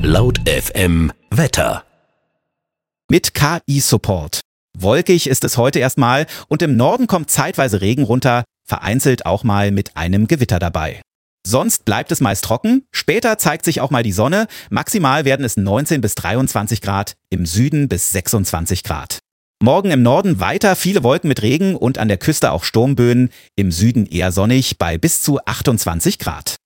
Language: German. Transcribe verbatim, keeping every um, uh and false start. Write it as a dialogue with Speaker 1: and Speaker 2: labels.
Speaker 1: Laut F M Wetter.
Speaker 2: Mit K I-Support. Wolkig ist es heute erstmal und im Norden kommt zeitweise Regen runter, vereinzelt auch mal mit einem Gewitter dabei. Sonst bleibt es meist trocken, später zeigt sich auch mal die Sonne, maximal werden es neunzehn bis dreiundzwanzig Grad, im Süden bis sechsundzwanzig Grad. Morgen im Norden weiter viele Wolken mit Regen und an der Küste auch Sturmböen, im Süden eher sonnig bei bis zu achtundzwanzig Grad.